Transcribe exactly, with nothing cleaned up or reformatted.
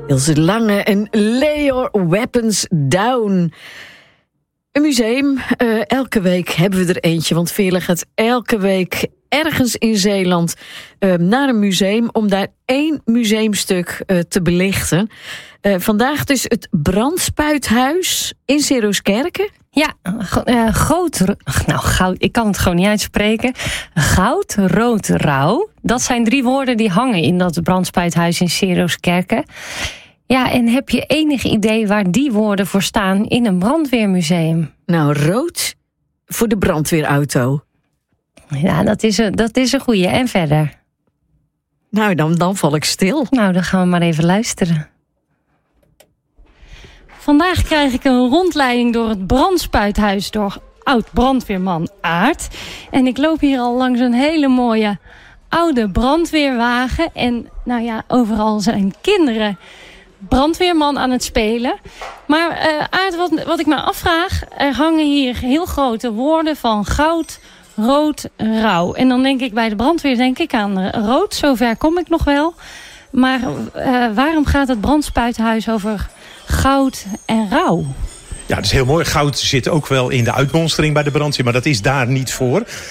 Ilse Lange en Lay Your Weapons Down. Een museum. Uh, elke week hebben we er eentje, want Veerle gaat elke week ergens in Zeeland uh, naar een museum om daar één museumstuk uh, te belichten. Uh, vandaag dus het Brandspuithuis in Seroskerke. Ja, uh, goud, nou, goud, ik kan het gewoon niet uitspreken. Goud, rood, rauw. Dat zijn drie woorden die hangen in dat Brandspuithuis in Seroskerke. Ja, en heb je enig idee waar die woorden voor staan in een brandweermuseum? Nou, rood voor de brandweerauto. Ja, dat is een, dat is een goeie. En verder? Nou, dan, dan val ik stil. Nou, dan gaan we maar even luisteren. Vandaag krijg ik een rondleiding door het Brandspuithuis door oud-brandweerman Aart. En ik loop hier al langs een hele mooie oude brandweerwagen. En nou ja, overal zijn kinderen brandweerman aan het spelen. Maar uh, Aart, wat, wat ik me afvraag, er hangen hier heel grote woorden van goud, rood, rauw. En dan denk ik bij de brandweer denk ik aan rood, zover kom ik nog wel. Maar uh, waarom gaat het Brandspuithuis over goud en rauw? Ja, dat is heel mooi. Goud zit ook wel in de uitmonstering bij de brandweer, maar dat is daar niet voor.